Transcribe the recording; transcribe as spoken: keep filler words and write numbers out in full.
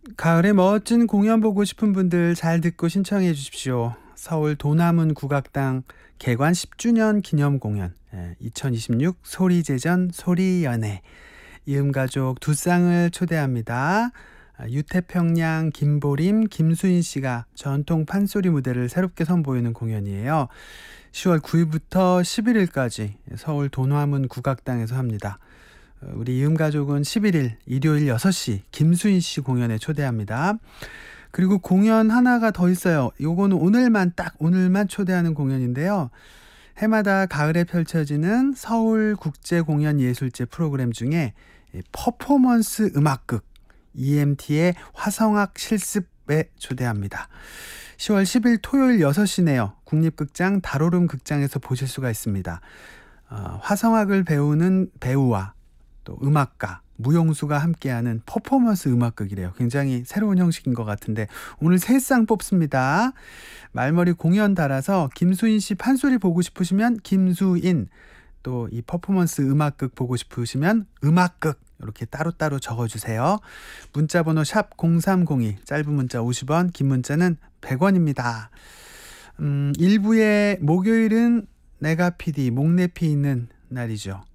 가을에 멋진 공연 보고 싶은 분들 잘 듣고 신청해 주십시오. 서울 도남은 국악당 개관 십 주년 기념 공연, 예, 이천이십육 소리제전 소리연애, 이음가족 두 쌍을 초대합니다. 아, 유태평양, 김보림, 김수인 씨가 전통 판소리 무대를 새롭게 선보이는 공연이에요. 시월 구일부터 십일일까지 서울 도남은 국악당에서 합니다. 우리 이음가족은 십일일 일요일 여섯 시 김수인 씨 공연에 초대합니다. 그리고 공연 하나가 더 있어요. 요거는 오늘만 딱 오늘만 초대하는 공연인데요. 해마다 가을에 펼쳐지는 서울국제공연예술제 프로그램 중에 퍼포먼스 음악극 이엠티의 화성학 실습에 초대합니다. 시월 십일 토요일 여섯 시네요. 국립극장 다로름 극장에서 보실 수가 있습니다. 어, 화성학을 배우는 배우와 또 음악가, 무용수가 함께하는 퍼포먼스 음악극이래요. 굉장히 새로운 형식인 것 같은데 오늘 세 쌍 뽑습니다. 말머리 공연 달아서 김수인 씨 판소리 보고 싶으시면 김수인, 또 이 퍼포먼스 음악극 보고 싶으시면 음악극 이렇게 따로따로 적어주세요. 문자번호 샵 공삼공이, 짧은 문자 오십 원, 긴 문자는 백 원입니다. 음, 일부의 목요일은 내가 피디 목내피 있는 날이죠.